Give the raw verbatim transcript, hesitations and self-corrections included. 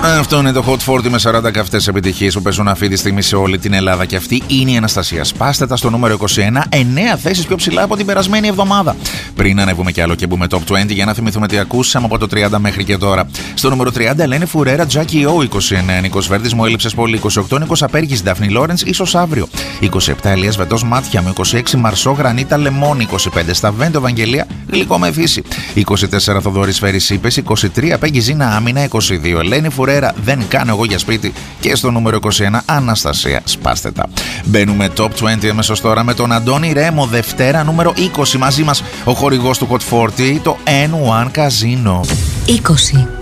Αυτό είναι το Hot φορτί με σαράντα καυτές επιτυχίες που παίζουν αυτή τη στιγμή σε όλη την Ελλάδα. Και αυτή είναι η Αναστασία. Σπάστε τα στο νούμερο είκοσι ένα, εννέα θέσεις πιο ψηλά από την περασμένη εβδομάδα. Πριν ανέβουμε κι άλλο και μπούμε top είκοσι για να θυμηθούμε τι ακούσαμε από το τριάντα μέχρι και τώρα. Στο νούμερο τριάντα, Ελένη Φουρέρα, Τζάκι Ο, είκοσι εννέα. Νίκος Βέρτης, Μου έλειψες πολύ, είκοσι οκτώ. Νίκος Απέργης, Ντάφνη Λόρενς, ίσως αύριο. είκοσι επτά, Ελίας Βετός, Μάτια μου, είκοσι έξι. Μαρσό, Γρανίτα, Λεμόνι, είκοσι πέντε. Σταβέντο, Ευαγγελία, Γλυκό με φύση. είκοσι τέσσερα, Θοδωρής Φέρης Ήπες, είκοσι τρία. Πέγγι Ζήνα Άμυνα, είκοσι δύο. Ελένη Φουρέρα, Δεν κάνω εγώ για σπίτι. Και στο νούμερο είκοσι ένα, Αναστασία, σπάστε τα. Μπαίνουμε top είκοσι αμέσως τώρα με τον Αντώνη Ρέμο, Δευτέρα νούμερο είκοσι. Μαζί μας ο χορηγός του Hot φορτί, το N one Casino. είκοσι.